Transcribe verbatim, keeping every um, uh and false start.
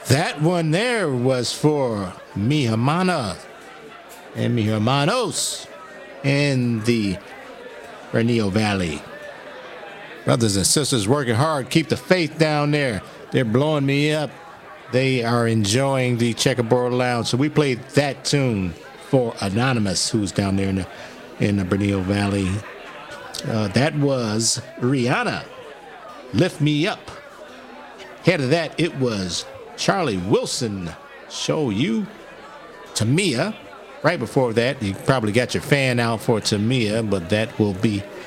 That one there was for mi hermana and mi hermanos in the Bernillo Valley. Brothers and sisters working hard, keep the faith down there. They're blowing me up. They are enjoying the Checkerboard Lounge. So we played that tune for Anonymous, who's down there in the, in the Bernillo Valley. Uh, that was Rihanna, Lift Me Up. Ahead of that, it was Charlie Wilson, Show You. Tamia. Right before that, you probably got your fan out for Tamia, but that will be